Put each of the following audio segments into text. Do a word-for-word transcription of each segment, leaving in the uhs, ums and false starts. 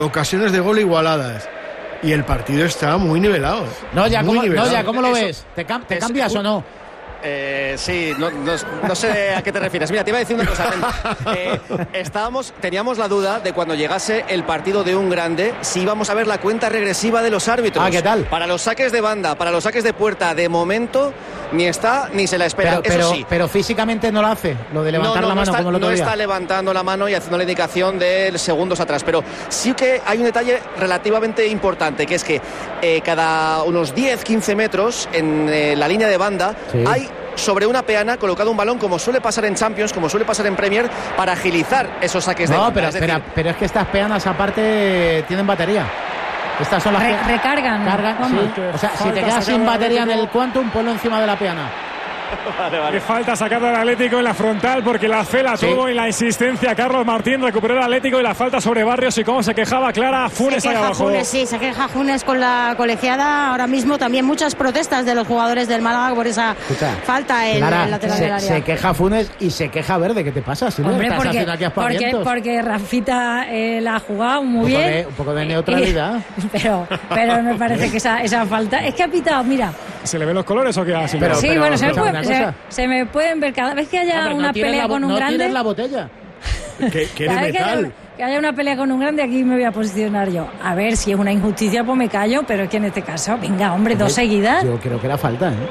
ocasiones de gol igualadas. Y el partido está muy nivelado. No, ya, ¿cómo, nivelado. no, ya, ¿cómo lo Eso, ves? ¿Te, cam te es, cambias un, o no? Eh, sí, no, no, no sé a qué te refieres. Mira, te iba a decir una cosa. Eh, estábamos, teníamos la duda de cuando llegase el partido de un grande, si íbamos a ver la cuenta regresiva de los árbitros. Ah, ¿qué tal? Para los saques de banda, para los saques de puerta, de momento ni está ni se la espera. Pero, pero, Eso sí. pero físicamente no lo hace, lo de levantar no, no, la mano no está, como el otro no día. está levantando la mano y haciendo la indicación de segundos atrás, pero sí que hay un detalle relativamente importante, que es que eh, cada unos diez quince metros en eh, la línea de banda sí. hay sobre una peana colocado un balón, como suele pasar en Champions, como suele pasar en Premier, para agilizar esos saques no, de banda. Pero, es decir, pero, pero es que estas peanas aparte tienen batería. Estas son las Re que recargan. Cargan, sí. O sea, si te quedas sin batería en el Quantum, ponlo encima de la peana. Vale, vale. Le falta sacar al Atlético en la frontal porque la fe la sí. tuvo y la insistencia. Carlos Martín recuperó el Atlético y la falta sobre Barrios. Y cómo se quejaba Clara Funes se ahí queja abajo. Funes, sí, se queja Funes con la colegiada. Ahora mismo también muchas protestas de los jugadores del Málaga por esa Escucha, falta en Clara, el lateral se, del área. Se queja Funes y se queja Verde. ¿Qué te pasa? Si Hombre, no porque, aquí porque, porque Rafita eh, la ha jugado muy un bien. De, un poco de neutralidad. Y, pero, pero me parece que esa, esa falta... Es que ha pitado, mira... ¿Se le ven los colores o qué hace? Pero, sí, pero, bueno, se, pero, me puede, se, se me pueden ver cada vez que haya no, una no pelea la, con un no grande. No la botella. que, que de metal. Que haya, que haya una pelea con un grande, aquí me voy a posicionar yo. A ver, si es una injusticia, pues me callo, pero es que en este caso, venga, hombre, dos seguidas. Yo creo que era falta, ¿eh?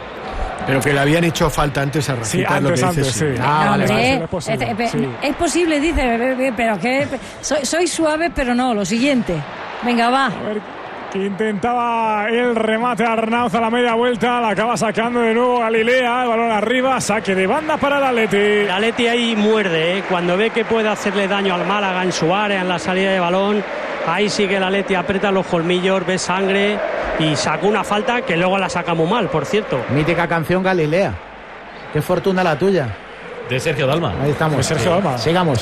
Pero que le habían hecho falta antes a Rafita. Sí, antes, lo que antes, dices, sí. sí. Ah, no, vale, hombre, vale, es posible, es, sí. es posible, dice, pero que soy, soy suave, pero no, lo siguiente. Venga, va. A ver, que intentaba el remate a Arnauz a la media vuelta, la acaba sacando de nuevo Galilea, el balón arriba, saque de banda para el Atleti. El Atleti ahí muerde, ¿eh? Cuando ve que puede hacerle daño al Málaga en su área, en la salida de balón, ahí sí que el Atleti aprieta los colmillos, ve sangre y sacó una falta que luego la saca muy mal, por cierto. Mítica canción Galilea. Qué fortuna la tuya. De Sergio Dalma. Ahí estamos. De Sergio Dalma. Sigamos.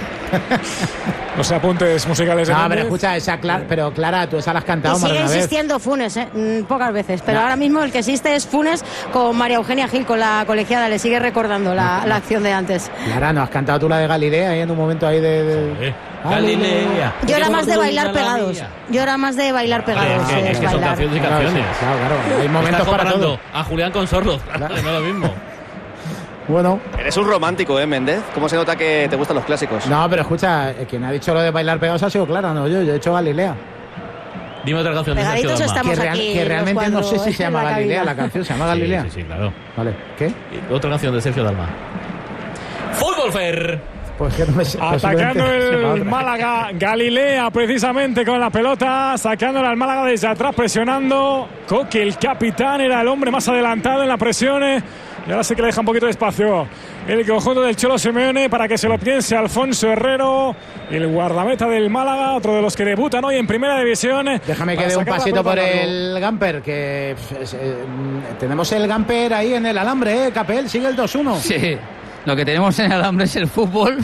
Los apuntes musicales de No, Méndez. pero escucha, esa Clara, pero Clara, tú esa la has cantado y más de sigue una vez. insistiendo Funes, ¿eh? mm, pocas veces, pero no. ahora mismo el que existe es Funes con María Eugenia Gil, con la colegiada, le sigue recordando la, no, la acción de antes. Clara, ¿no has cantado tú la de Galilea ahí en un momento ahí de... de... Sí. Galilea. Yo era más de bailar pegados. Yo era más de bailar pegados. Vale, es que, es que son canciones y canciones. Claro, claro. Hay momentos para todo. A Julián con Sordo, claro, no es lo mismo. Bueno. Eres un romántico, ¿eh, Méndez? ¿Cómo se nota que te gustan los clásicos? No, pero escucha, quien ha dicho lo de bailar pegados ha sido Clara, no yo. Yo he hecho Galilea. Dime otra canción de Sergio Pegaditos Dalma. estamos Que, real, aquí que realmente no sé si se llama la Galilea cabina. la canción, se llama Galilea. Sí, sí, sí, claro. Vale, ¿qué? Y otra canción de Sergio Dalma. Fútbol Fair. Pues que no me sé. Atacando el Málaga, Galilea precisamente con la pelota, sacándola al Málaga desde atrás, presionando. Coque, el capitán, era el hombre más adelantado en la presión. Y ahora sí que le deja un poquito de espacio el conjunto del Cholo Simeone para que se lo piense Alfonso Herrero, el guardameta del Málaga, otro de los que debutan hoy en Primera División. Déjame que dé un pasito por el Gamper, que pues, eh, tenemos el Gamper ahí en el alambre, ¿eh? Capel, sigue el dos uno. Sí, lo que tenemos en el alambre es el fútbol.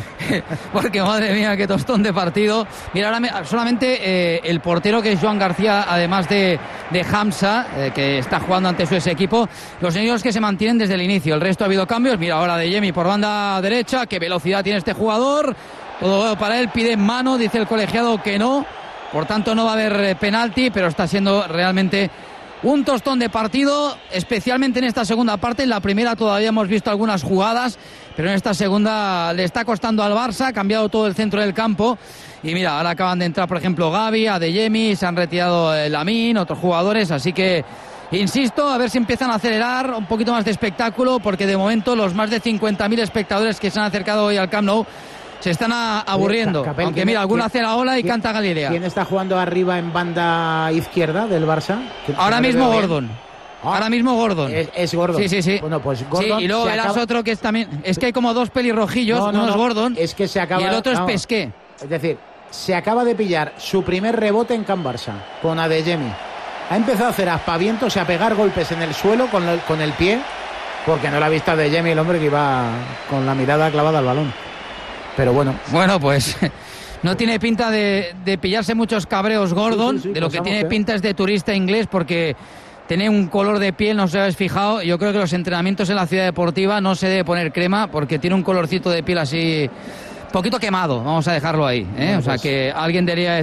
Porque madre mía, qué tostón de partido. Mira, ahora solamente eh, el portero, que es Joan García, además de, de Hamza, eh, que está jugando ante su ese equipo, los señores que se mantienen desde el inicio. El resto ha habido cambios. Mira ahora de Yemi por banda derecha, qué velocidad tiene este jugador. Todo para él, pide en mano, dice el colegiado que no, por tanto no va a haber penalti, pero está siendo realmente un tostón de partido, especialmente en esta segunda parte. En la primera todavía hemos visto algunas jugadas, pero en esta segunda le está costando al Barça, ha cambiado todo el centro del campo. Y mira, ahora acaban de entrar, por ejemplo, Gavi, Adeyemi, se han retirado el Lamine, otros jugadores, así que insisto, a ver si empiezan a acelerar un poquito más de espectáculo, porque de momento los más de cincuenta mil espectadores que se han acercado hoy al Camp Nou se están a, aburriendo. Capel, aunque mira, alguno hace la ola y canta Galilea. ¿Quién está jugando arriba en banda izquierda del Barça? Ahora mismo Gordon. Ah, Ahora mismo Gordon. Es, es Gordon. Sí, sí, sí. Bueno, pues Gordon. Sí, y luego verás acaba... otro que es también. Es que hay como dos pelirrojillos. No, no, uno no, es Gordon. Es que se acaba. Y el otro vamos, es Pesqué. Es decir, se acaba de pillar su primer rebote en Can Barça con Adeyemi. Ha empezado a hacer aspavientos y a pegar golpes en el suelo con el, con el pie, porque no la ha visto Adeyemi, el hombre que iba con la mirada clavada al balón. Pero bueno. Bueno, pues no tiene pinta de, de pillarse muchos cabreos Gordon. Sí, sí, sí, de lo que tiene que... pinta es de turista inglés, porque tiene un color de piel, no sé si habéis fijado. Yo creo que los entrenamientos en la ciudad deportiva no se debe poner crema, porque tiene un colorcito de piel así, poquito quemado. Vamos a dejarlo ahí, ¿eh? Bueno, o sea, pues... que alguien debería